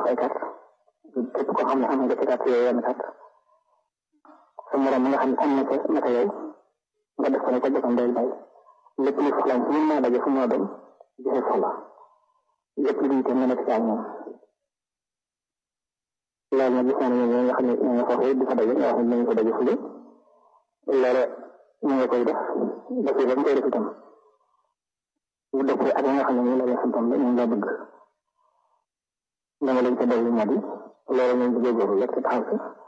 ay carte képp koo xam ne am nga ci carte yooyu yenn carte sa morom nga xam ne am na ko naka yow nga def ko ne ko joxam day bay lépp lu soxlaam fu mu mën a daje fu mu mën a dem joxe soxla lépp lu itam nga nekk ci ak ñoom loolu nag gis naa ne ñoom nga xam ne ñoo nga foofu di fa daje nga wax ne dinañ ko daje fule loolu ñu nga koy def ba ci ba mu koy def itam bu dëppee ak nga xam ne ñu la leen santoon ñu la bëgg dama leen ko dolli ñadi loolu ñu ngi góorgóorlu rek taxaw si